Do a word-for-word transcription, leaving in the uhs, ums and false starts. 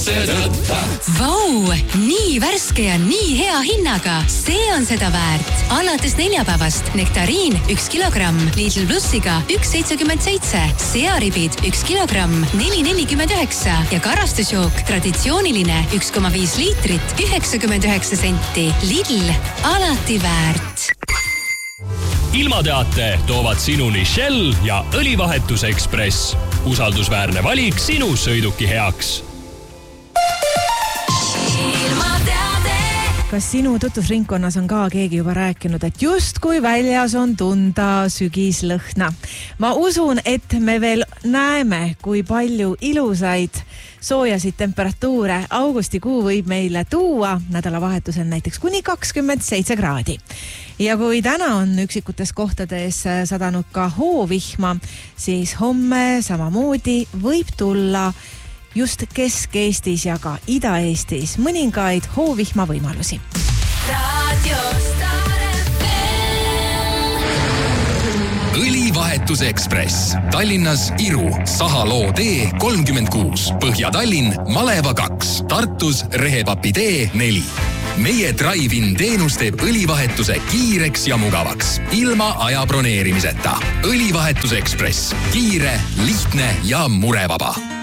seetõtta. Vau, nii värske ja nii hea hinnaga. See on seda väärt. Alates neljapäevast Nektariin üks kilogramm Lidl Plussiga üks seitsekümmend seitse, searibid üks kilogramm neli nelikümmend üheksa ja karastusjook traditsiooniline üks koma viis liitrit üheksakümmend üheksa senti. Lidl, alati väärt. Ilmateate toovad sinuni Shell ja Õlivahetus Ekspress. Usaldusväärne valik sinu sõiduki heaks. Kas sinu tutvusringkonnas on ka keegi juba rääkinud, et just kui väljas on tunda sügislõhna? Ma usun, et me veel näeme, kui palju ilusaid soojasid temperatuure augustikuu võib meile tuua, nädalavahetusel näiteks kuni kakskümmend seitse kraadi. Ja kui täna on üksikutes kohtades sadanud ka hoovihma, siis homme samamoodi võib tulla just Kesk-Eestis ja ka Ida-Eestis mõningaid hoovihma võimalusi. Õlivahetus Ekspress. Tallinnas Iru, Sahaloo tee kolmkümmend kuus, Põhja-Tallinn Maleva kaks, Tartus Rehepapi tee neli. Meie drive-in teenus teeb õlivahetuse kiireks ja mugavaks, ilma aja broneerimiseta. Õlivahetus Ekspress. Kiire, lihtne ja murevaba.